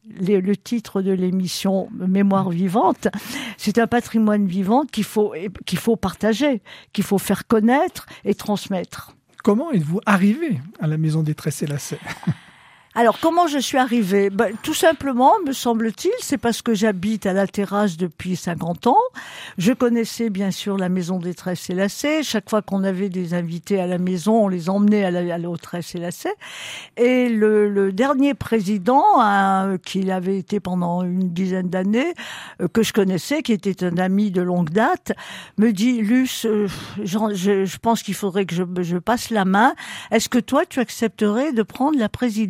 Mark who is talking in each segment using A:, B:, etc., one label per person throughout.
A: le titre de l'émission Mémoire vivante, c'est un patrimoine vivant qu'il faut partager, qu'il faut faire connaître et transmettre.
B: Comment êtes-vous arrivé à la Maison des Tresses et Lacets ?
A: Alors, comment je suis arrivée ? Tout simplement, me semble-t-il, c'est parce que j'habite à la Terrasse depuis 50 ans. Je connaissais bien sûr la Maison des Tresses et Lacets. Chaque fois qu'on avait des invités à la maison, on les emmenait aux Tresses et Lacets. Et le dernier président, qui avait été pendant une dizaine d'années, que je connaissais, qui était un ami de longue date, me dit « Luce, je pense qu'il faudrait que je passe la main. Est-ce que toi, tu accepterais de prendre la présidence ?»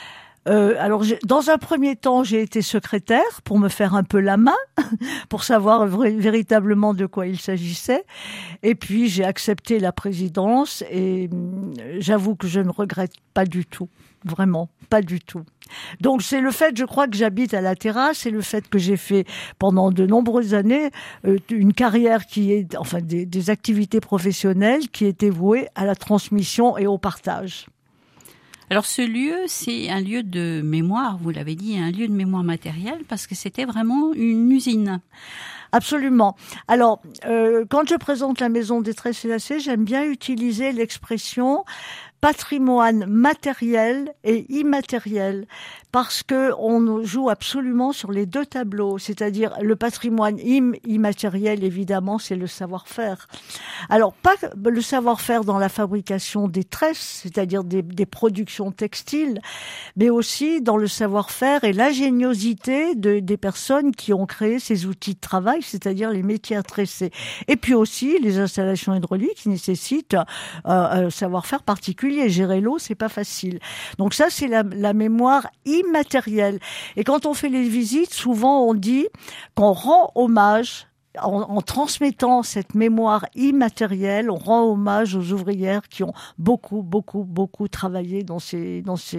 A: Alors, dans un premier temps, j'ai été secrétaire pour me faire un peu la main, pour savoir véritablement de quoi il s'agissait. Et puis, j'ai accepté la présidence et j'avoue que je ne regrette pas du tout. Vraiment, pas du tout. Donc, c'est le fait, je crois, que j'habite à la Terrasse, c'est le fait que j'ai fait pendant de nombreuses années une carrière des activités professionnelles qui étaient vouées à la transmission et au partage.
C: Alors ce lieu, c'est un lieu de mémoire, vous l'avez dit, un lieu de mémoire matérielle, parce que c'était vraiment une usine.
A: Absolument. Alors, quand je présente la Maison des Tresses et Lacets, j'aime bien utiliser l'expression patrimoine matériel et immatériel, parce que on joue absolument sur les deux tableaux, c'est-à-dire le patrimoine immatériel, évidemment, c'est le savoir-faire. Alors, pas le savoir-faire dans la fabrication des tresses, c'est-à-dire des productions textiles, mais aussi dans le savoir-faire et l'ingéniosité des personnes qui ont créé ces outils de travail, c'est-à-dire les métiers à tresser. Et puis aussi les installations hydrauliques qui nécessitent un savoir-faire particulier. Gérer l'eau, c'est pas facile. Donc ça, c'est la mémoire immatérielle. Et quand on fait les visites, souvent on dit qu'on rend hommage en transmettant cette mémoire immatérielle, on rend hommage aux ouvrières qui ont beaucoup travaillé dans ces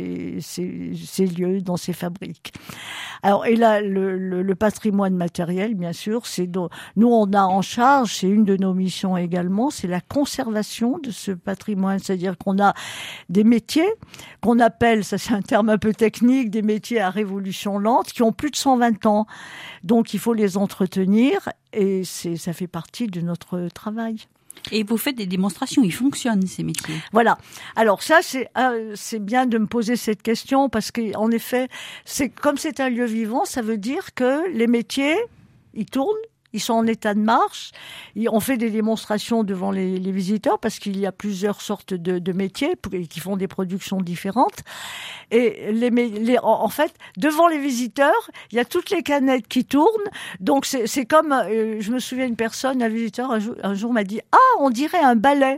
A: lieux, dans ces fabriques. Alors, et là, le patrimoine matériel, bien sûr, nous, on a en charge, c'est une de nos missions également, c'est la conservation de ce patrimoine. C'est-à-dire qu'on a des métiers qu'on appelle, ça c'est un terme un peu technique, des métiers à révolution lente, qui ont plus de 120 ans. Donc, il faut les entretenir. Et ça fait partie de notre travail.
C: Et vous faites des démonstrations, ils fonctionnent ces métiers.
A: Voilà. Alors ça, c'est bien de me poser cette question parce qu'en effet, comme c'est un lieu vivant, ça veut dire que les métiers, ils tournent. Ils sont en état de marche. On fait des démonstrations devant les visiteurs parce qu'il y a plusieurs sortes de métiers qui font des productions différentes. Et en fait, devant les visiteurs, il y a toutes les canettes qui tournent. Donc c'est comme, je me souviens une personne, un visiteur un jour m'a dit « Ah, on dirait un ballet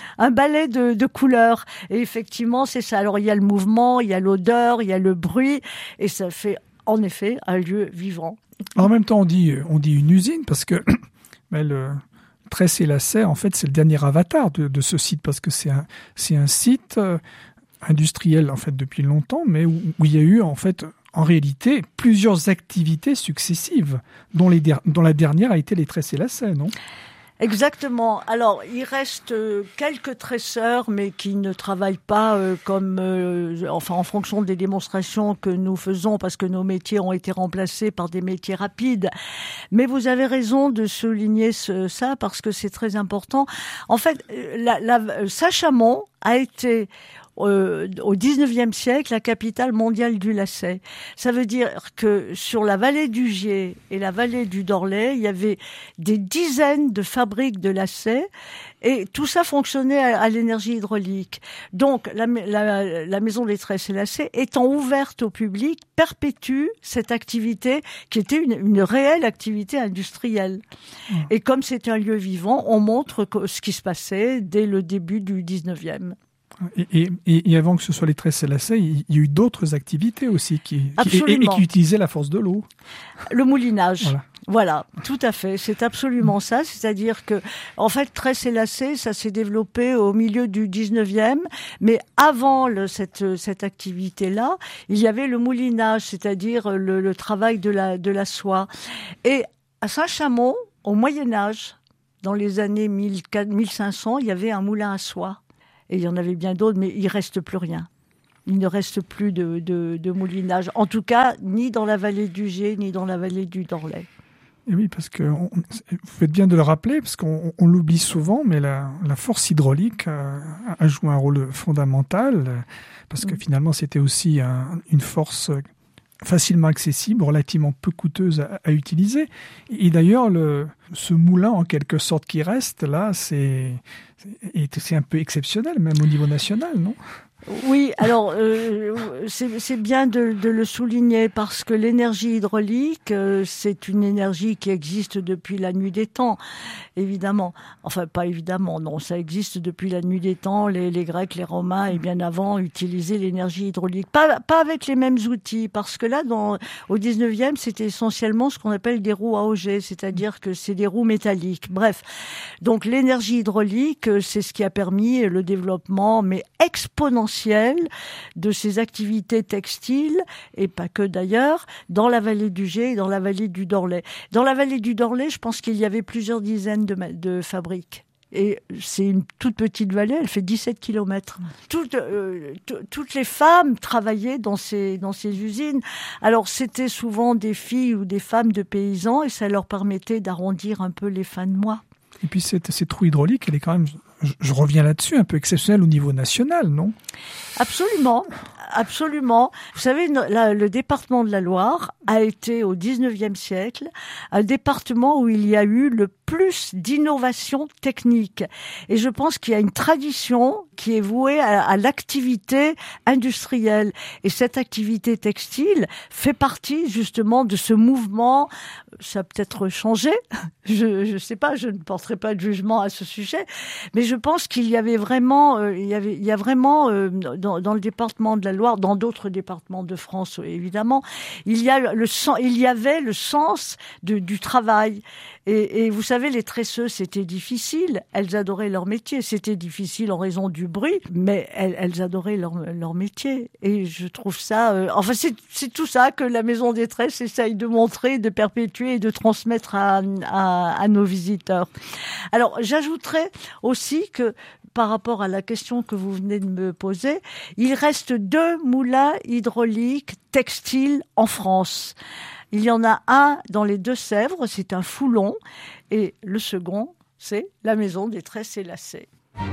A: de couleurs ». Et effectivement, c'est ça. Alors il y a le mouvement, il y a l'odeur, il y a le bruit, et ça fait en effet un lieu vivant.
B: En même temps, on dit une usine parce que le Tresses et Lacets, en fait, c'est le dernier avatar de ce site parce que c'est un site industriel en fait depuis longtemps, mais où il y a eu en fait en réalité plusieurs activités successives, dont la dernière a été les Tresses et Lacets, non ?
A: Exactement. Alors, il reste quelques tresseurs, mais qui ne travaillent pas en fonction des démonstrations que nous faisons, parce que nos métiers ont été remplacés par des métiers rapides. Mais vous avez raison de souligner ça, parce que c'est très important. En fait, Saint-Chamond a été au 19e siècle, la capitale mondiale du lacet. Ça veut dire que sur la vallée du Gier et la vallée du Dorlay, il y avait des dizaines de fabriques de lacets et tout ça fonctionnait à l'énergie hydraulique. Donc, la Maison des Tresses et Lacets, étant ouverte au public, perpétue cette activité qui était une réelle activité industrielle. Et comme c'est un lieu vivant, on montre ce qui se passait dès le début du 19e.
B: Et avant que ce soit les Tresses et Lacets, il y a eu d'autres activités aussi qui utilisaient la force de l'eau.
A: Le moulinage. Voilà, tout à fait. C'est absolument ça. C'est-à-dire que, en fait, Tresses et Lacets, ça s'est développé au milieu du 19e. Mais avant cette activité-là, il y avait le moulinage, c'est-à-dire le travail de la soie. Et à Saint-Chamond, au Moyen-Âge, dans les années 1500, il y avait un moulin à soie. Et il y en avait bien d'autres, mais il reste plus rien. Il ne reste plus de moulinage. En tout cas, ni dans la vallée du Gier, ni dans la vallée du Dorlay.
B: Et oui, parce que vous faites bien de le rappeler, parce qu'on l'oublie souvent, mais la force hydraulique a joué un rôle fondamental, parce que finalement c'était aussi une force facilement accessible, relativement peu coûteuse à utiliser. Et d'ailleurs, ce moulin en quelque sorte qui reste là, c'est un peu exceptionnel, même au niveau national, non ?
A: Oui, alors c'est bien de le souligner parce que l'énergie hydraulique, c'est une énergie qui existe depuis la nuit des temps, évidemment. Enfin, pas évidemment, non, ça existe depuis la nuit des temps. Les Grecs, les Romains et bien avant utilisaient l'énergie hydraulique. Pas avec les mêmes outils, parce que là, au 19e, c'était essentiellement ce qu'on appelle des roues à auger, c'est-à-dire que c'est des roues métalliques. Bref, donc l'énergie hydraulique, c'est ce qui a permis le développement, mais exponentiel, de ces activités textiles, et pas que d'ailleurs, dans la vallée du Gier et dans la vallée du Dorlay. Dans la vallée du Dorlay, je pense qu'il y avait plusieurs dizaines de fabriques. Et c'est une toute petite vallée, elle fait 17 kilomètres. Toutes les femmes travaillaient dans ces usines. Alors c'était souvent des filles ou des femmes de paysans et ça leur permettait d'arrondir un peu les fins de mois.
B: Et puis cette roue hydraulique, elle est quand même, je reviens là-dessus, un peu exceptionnelle au niveau national, non ?
A: Absolument, absolument. Vous savez, le département de la Loire a été au 19e siècle un département où il y a eu le plus d'innovation technique. Et je pense qu'il y a une tradition qui est vouée à l'activité industrielle. Et cette activité textile fait partie justement de ce mouvement. Ça a peut-être changé. Je sais pas, je ne porterai pas de jugement à ce sujet. Mais je pense qu'il y avait vraiment, il y a vraiment dans le département de la Loire, dans d'autres départements de France évidemment, il y avait le sens du travail. Et vous savez, les tresseuses, c'était difficile. Elles adoraient leur métier. C'était difficile en raison du bruit, mais elles adoraient leur métier. Et je trouve ça... enfin, c'est tout ça que la Maison des Tresses essaye de montrer, de perpétuer et de transmettre à nos visiteurs. Alors, j'ajouterais aussi que, par rapport à la question que vous venez de me poser, il reste 2 moulins hydrauliques textiles en France. Il y en a un dans les Deux-Sèvres, c'est un Foulon, et le second, c'est la Maison des Tresses et Lacets.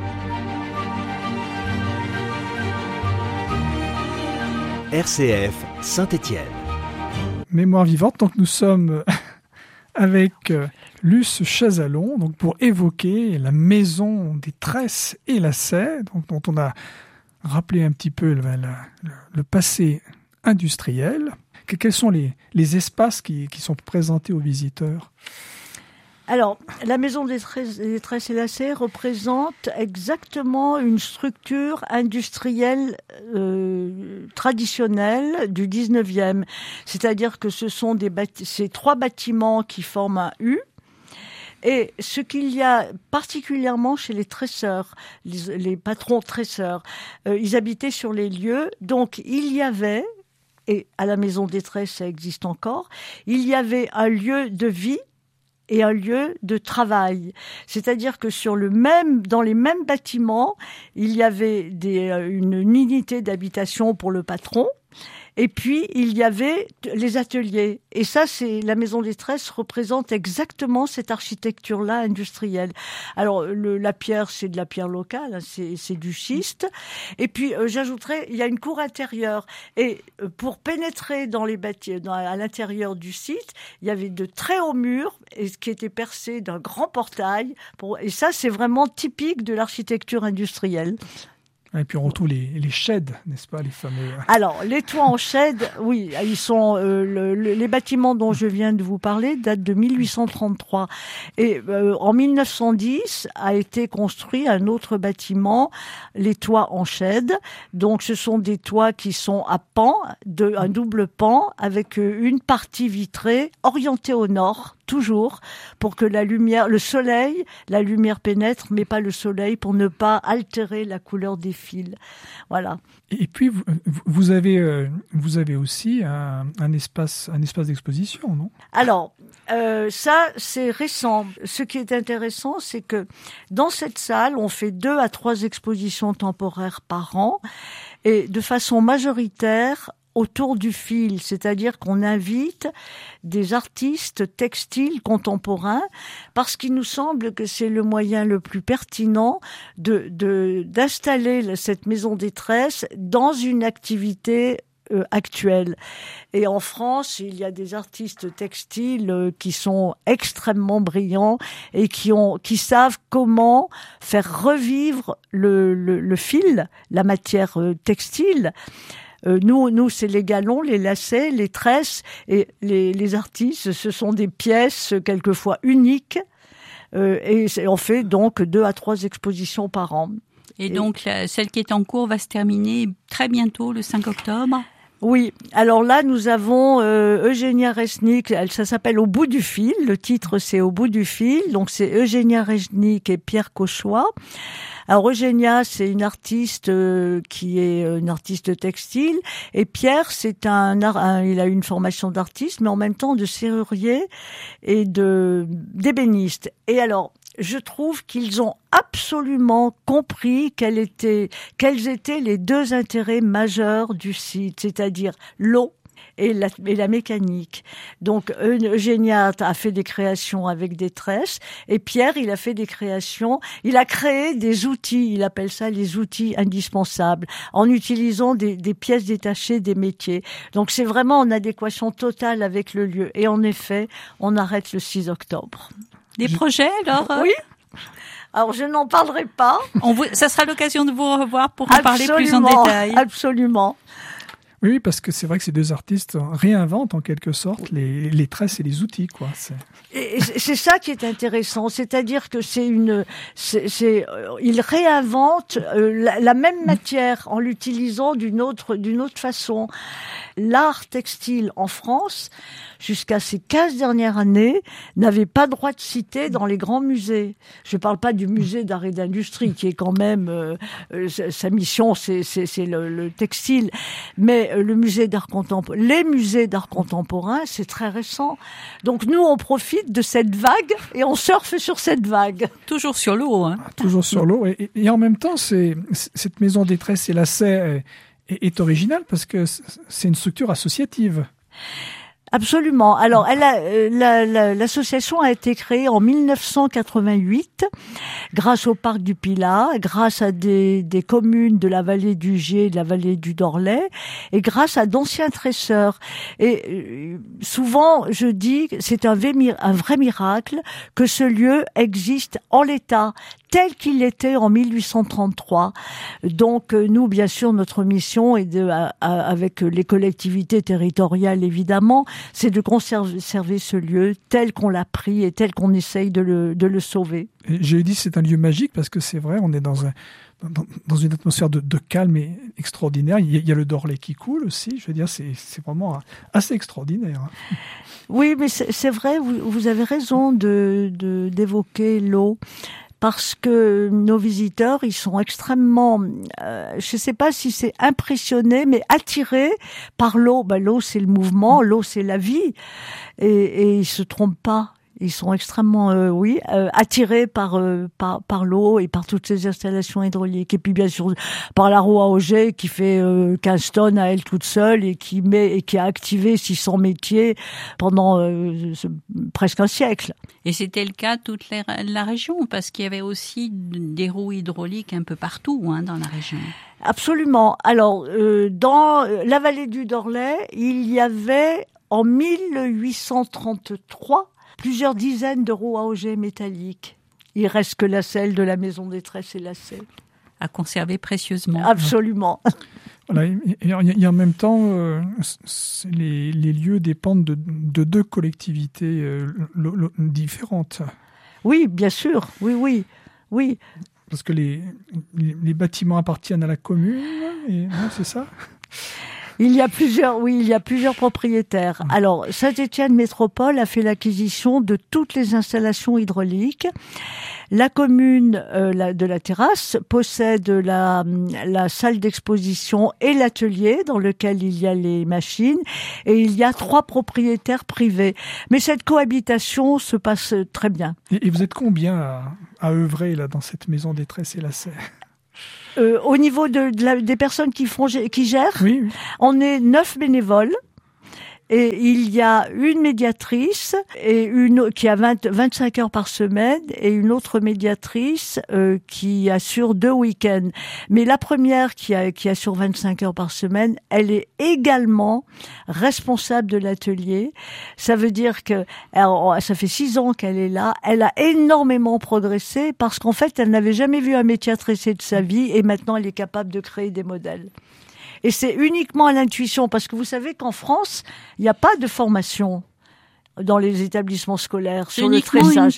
D: RCF Saint-Étienne.
B: Mémoire vivante, donc nous sommes avec Luce Chazalon, donc pour évoquer la Maison des Tresses et Lacets, donc dont on a rappelé un petit peu le passé industriel. Quels sont les espaces qui sont présentés aux visiteurs ?
A: Alors, la Maison des Tresses et Lacets représente exactement une structure industrielle traditionnelle du 19e. C'est-à-dire que ce sont ces 3 bâtiments qui forment un U. Et ce qu'il y a particulièrement chez les tresseurs, les patrons tresseurs, ils habitaient sur les lieux. Donc, il y avait... Et à la Maison des Tresses, ça existe encore. Il y avait un lieu de vie et un lieu de travail. C'est-à-dire que dans les mêmes bâtiments, il y avait une unité d'habitation pour le patron. Et puis, il y avait les ateliers. Et ça, la Maison des Tresses représente exactement cette architecture-là industrielle. Alors, la pierre, c'est de la pierre locale, c'est du schiste. Et puis, j'ajouterais, il y a une cour intérieure. Et pour pénétrer à l'intérieur du site, il y avait de très hauts murs qui étaient percés d'un grand portail. Et ça, c'est vraiment typique de l'architecture industrielle.
B: Et puis on retrouve les sheds, n'est-ce pas, les fameux...
A: Alors, les toits en shed, oui, ils sont les bâtiments dont je viens de vous parler datent de 1833. Et en 1910 a été construit un autre bâtiment, les toits en shed. Donc, ce sont des toits qui sont à pan, un double pan, avec une partie vitrée orientée au nord, toujours pour que la lumière pénètre, mais pas le soleil, pour ne pas altérer la couleur des fils. Voilà.
B: Et puis vous avez aussi un espace d'exposition, non?
A: Alors, ça, c'est récent. Ce qui est intéressant, c'est que dans cette salle, on fait 2 à 3 expositions temporaires par an, et de façon majoritaire autour du fil, c'est-à-dire qu'on invite des artistes textiles contemporains parce qu'il nous semble que c'est le moyen le plus pertinent d'installer cette maison des tresses dans une activité actuelle. Et en France, il y a des artistes textiles qui sont extrêmement brillants et qui savent comment faire revivre le fil, la matière textile. Nous, c'est les galons, les lacets, les tresses, et les artistes, ce sont des pièces quelquefois uniques, et on fait donc 2 à 3 expositions par an.
C: Et donc, celle qui est en cours va se terminer très bientôt, le 5 octobre.
A: Oui, alors là, nous avons Eugénia Resnick, ça s'appelle Au bout du fil, le titre c'est Au bout du fil, donc c'est Eugénia Resnick et Pierre Cauchois. Alors Eugénia, c'est une artiste qui est une artiste textile, et Pierre, c'est il a une formation d'artiste, mais en même temps de serrurier et d'ébéniste. Et alors, je trouve qu'ils ont absolument compris quels étaient les 2 intérêts majeurs du site, c'est-à-dire l'eau et la mécanique. Donc Eugénia a fait des créations avec des tresses, et Pierre, il a fait des créations, il a créé des outils, il appelle ça les outils indispensables, en utilisant des pièces détachées des métiers. Donc c'est vraiment en adéquation totale avec le lieu. Et en effet, on arrête le 6 octobre.
C: Des projets, alors?
A: Oui. Alors, je n'en parlerai pas.
C: Ça sera l'occasion de vous revoir pour en parler plus en détail.
A: Absolument.
B: Oui, parce que c'est vrai que ces 2 artistes réinventent en quelque sorte les tresses et les outils, quoi.
A: Et c'est ça qui est intéressant, c'est-à-dire que ils réinventent la même matière en l'utilisant d'une autre façon. L'art textile en France, jusqu'à ces 15 dernières années, n'avait pas droit de citer dans les grands musées. Je ne parle pas du musée d'art et d'industrie, qui est quand même, sa mission, c'est le textile. Mais les musées d'art contemporain, c'est très récent. Donc nous, on profite de cette vague et on surfe sur cette vague.
C: Toujours sur l'eau, hein.
B: Toujours sur l'eau. Et en même temps, cette maison des tresses et lacets est originale parce que c'est une structure associative.
A: Absolument. Alors, l'association a été créée en 1988 grâce au parc du Pilat, grâce à des communes de la vallée du Gier, de la vallée du Dorlay, et grâce à d'anciens tresseurs. Et souvent, je dis que c'est un vrai miracle que ce lieu existe en l'état, tel qu'il était en 1833. Donc nous, bien sûr, notre mission est avec les collectivités territoriales, évidemment, c'est de conserver ce lieu tel qu'on l'a pris et tel qu'on essaye de le sauver.
B: J'ai dit c'est un lieu magique parce que c'est vrai, on est dans une atmosphère de calme et extraordinaire. Il y a le Dorlay qui coule aussi. Je veux dire, c'est vraiment assez extraordinaire.
A: Oui, mais c'est vrai, vous avez raison d'évoquer l'eau. Parce que nos visiteurs, ils sont extrêmement, je ne sais pas si c'est impressionnés, mais attirés par l'eau. L'eau, c'est le mouvement, l'eau, c'est la vie. Et ils se trompent pas. Ils sont extrêmement, attirés par l'eau et par toutes ces installations hydrauliques. Et puis, bien sûr, par la roue à Auger qui fait 15 tonnes à elle toute seule et qui a activé 600 métiers pendant presque un siècle.
C: Et c'était le cas toute la région, parce qu'il y avait aussi des roues hydrauliques un peu partout, dans la région.
A: Absolument. Alors, dans la vallée du Dorlay, il y avait en 1833 plusieurs dizaines de roues à Auger métalliques. Il reste que la selle de la maison des tresses et lacets.
C: À conserver précieusement.
A: Absolument.
B: Voilà, et en même temps, les lieux dépendent de 2 collectivités différentes.
A: Oui, bien sûr. Oui.
B: Parce que les bâtiments appartiennent à la commune, non, c'est ça ?
A: Il y a plusieurs propriétaires. Alors, Saint-Étienne Métropole a fait l'acquisition de toutes les installations hydrauliques. La commune de la Terrasse possède la salle d'exposition et l'atelier dans lequel il y a les machines, et il y a 3 propriétaires privés. Mais cette cohabitation se passe très bien.
B: Et vous êtes combien à œuvrer là dans cette maison des Tresses et Lacets ?
A: Au niveau des personnes qui gèrent,
B: oui.
A: On est 9 bénévoles. Et il y a une médiatrice et qui a 25 heures par semaine, et une autre médiatrice qui assure 2 week-ends. Mais la première qui assure 25 heures par semaine, elle est également responsable de l'atelier. Ça veut dire que ça fait 6 ans qu'elle est là. Elle a énormément progressé parce qu'en fait, elle n'avait jamais vu un métier à tresser de sa vie, et maintenant elle est capable de créer des modèles. Et c'est uniquement à l'intuition, parce que vous savez qu'en France, il n'y a pas de formation dans les établissements scolaires sur le tressage.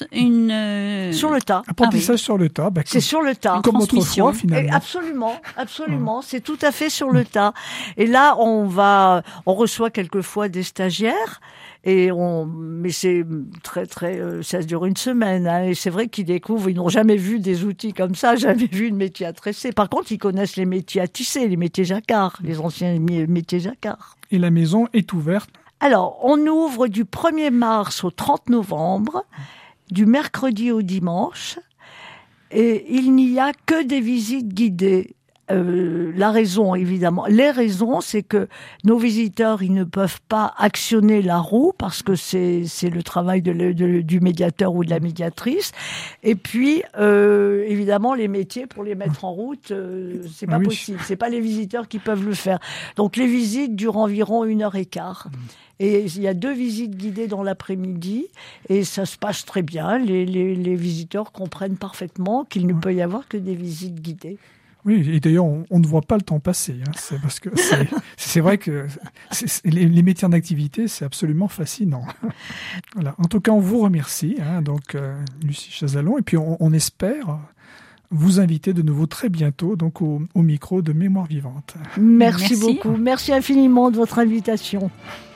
A: Sur le tas.
B: Apprentissage sur le tas.
A: C'est sur le tas.
B: Comme autrefois, finalement.
A: Et absolument. C'est tout à fait sur le tas. Et là, on reçoit quelquefois des stagiaires. Mais c'est ça dure une semaine, hein, et c'est vrai qu'ils découvrent, ils n'ont jamais vu des outils comme ça, jamais vu de métier à tresser. Par contre, ils connaissent les métiers à tisser, les métiers jacquard, les anciens métiers jacquard.
B: Et la maison est ouverte?
A: Alors, on ouvre du 1er mars au 30 novembre, du mercredi au dimanche, et il n'y a que des visites guidées. La raison, évidemment. Les raisons, c'est que nos visiteurs, ils ne peuvent pas actionner la roue parce que c'est le travail du médiateur ou de la médiatrice. Et puis, évidemment, les métiers, pour les mettre en route, c'est pas possible. C'est pas les visiteurs qui peuvent le faire. Donc, les visites durent environ 1h15. Et il y a 2 visites guidées dans l'après-midi, et ça se passe très bien. Les visiteurs comprennent parfaitement qu'il ne peut y avoir que des visites guidées.
B: Oui, et d'ailleurs, on ne voit pas le temps passer. Hein. C'est parce que c'est vrai que les métiers en activité, c'est absolument fascinant. Voilà. En tout cas, on vous remercie, donc Lucie Chazalon, et puis on espère vous inviter de nouveau très bientôt, donc au micro de Mémoire Vivante.
A: Merci beaucoup. Merci infiniment de votre invitation.